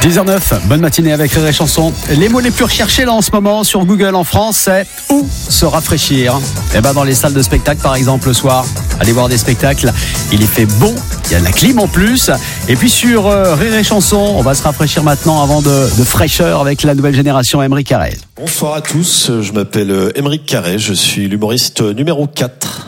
10h09, bonne matinée avec Rire et Chanson. Les mots les plus recherchés là en ce moment sur Google en France, c'est où se rafraîchir. Eh ben dans les salles de spectacle par exemple le soir. Allez voir des spectacles, il y fait bon, il y a de la clim en plus. Et puis sur Rire et Chanson, on va se rafraîchir maintenant avant de fraîcheur avec la nouvelle génération Aymeric Carré. Bonsoir à tous, je m'appelle Aymeric Carré, je suis l'humoriste numéro 4.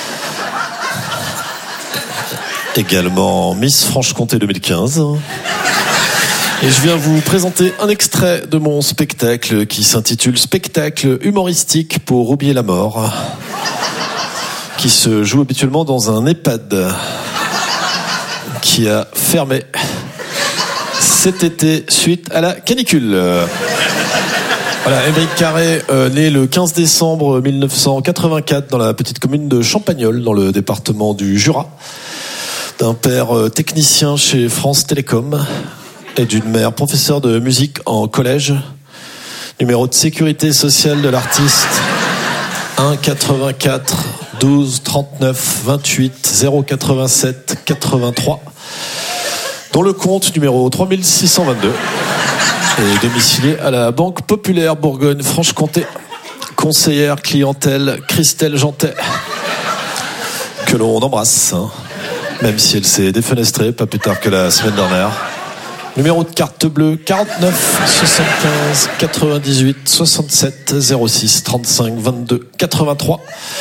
Également Miss Franche-Comté 2015. Et je viens vous présenter un extrait de mon spectacle qui s'intitule Spectacle humoristique pour oublier la mort, qui se joue habituellement dans un EHPAD qui a fermé cet été suite à la canicule. Voilà, Aymeric Carré, né le 15 décembre 1984 dans la petite commune de Champagnole, dans le département du Jura, d'un père technicien chez France Télécom et d'une mère professeure de musique en collège. Numéro de sécurité sociale de l'artiste 1 84 12 39 28 087 83, dont le compte numéro 3622 est domicilié à la Banque Populaire Bourgogne-Franche-Comté. Conseillère clientèle Christelle Jantet, que l'on embrasse, même si elle s'est défenestrée pas plus tard que la semaine dernière. Numéro de carte bleue 49 75 98 67 06 35 22 83.